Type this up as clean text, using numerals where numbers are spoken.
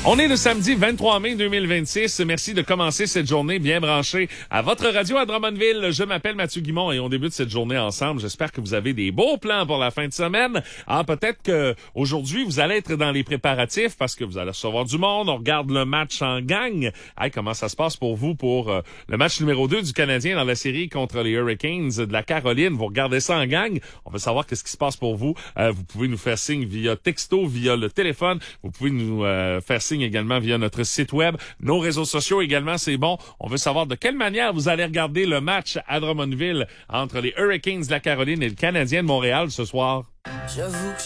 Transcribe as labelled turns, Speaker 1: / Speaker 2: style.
Speaker 1: On est le samedi 23 mai 2026. Merci de commencer cette journée bien branchée à votre radio à Drummondville. Je m'appelle Mathieu Guimond et on débute cette journée ensemble. J'espère que vous avez des beaux plans pour la fin de semaine. Peut-être que aujourd'hui vous allez être dans les préparatifs parce que vous allez recevoir du monde. On regarde le match en gang. Comment ça se passe pour vous pour le match numéro 2 du Canadien dans la série contre les Hurricanes de la Caroline? Vous regardez ça en gang. On veut savoir qu'est-ce qui se passe pour vous. Vous pouvez nous faire signe via texto, via le téléphone. Vous pouvez nous faire signe également via notre site web. Nos réseaux sociaux également, c'est bon. On veut savoir de quelle manière vous allez regarder le match à Drummondville entre les Hurricanes de la Caroline et le Canadien de Montréal ce soir. J'avoue que